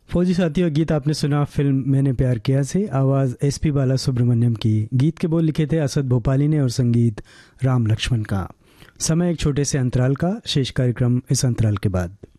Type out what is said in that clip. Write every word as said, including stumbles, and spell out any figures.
फौजी साथियों, गीत आपने सुना फिल्म मैंने प्यार किया से। आवाज़ एस पी बाला सुब्रमण्यम की। गीत के बोल लिखे थे असद भोपाली ने और संगीत राम लक्ष्मण का। समय एक छोटे से अंतराल का, शेष कार्यक्रम इस अंतराल के बाद।